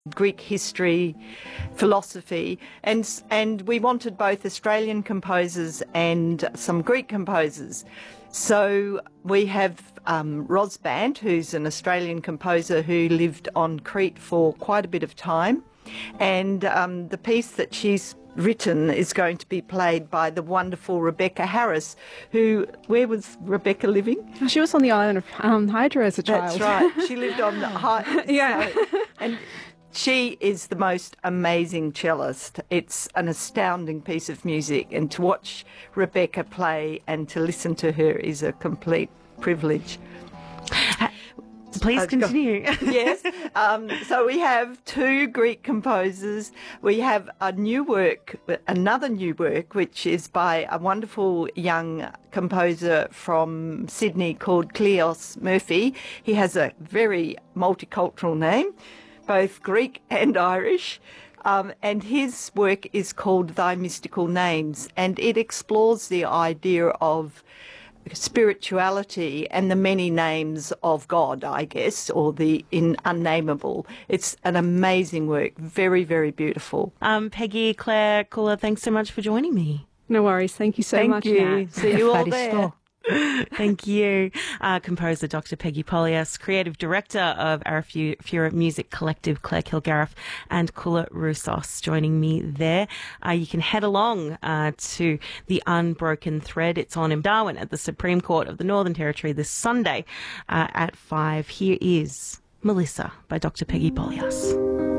Greek history, philosophy, and we wanted both Australian composers and some Greek composers. So we have Ros Band, who's an Australian composer who lived on Crete for quite a bit of time, and the piece that she's written is going to be played by the wonderful Rebecca Harris, where was Rebecca living? She was on the island of Hydra as a child. That's right. She lived on the Yeah. and she is the most amazing cellist. It's an astounding piece of music, and to watch Rebecca play and to listen to her is a complete privilege. Please continue. Yes. So we have two Greek composers. We have another new work, which is by a wonderful young composer from Sydney called Cleos Murphy. He has a very multicultural name, both Greek and Irish. And his work is called Thy Mystical Names, and it explores the idea of spirituality and the many names of God, I guess, or the unnameable. It's an amazing work, very, very beautiful. Peggy, Claire, Kula, thanks so much for joining me. No worries. Thank you so much, Thank you. Nat. See you all there. Thank you. Composer Dr. Peggy Polias, Creative Director of Arafura Music Collective, Claire Kilgariff, and Kula Roussos joining me there. You can head along to The Unbroken Thread. It's on in Darwin at the Supreme Court of the Northern Territory this Sunday at 5. Here is Melissa by Dr. Peggy Polias.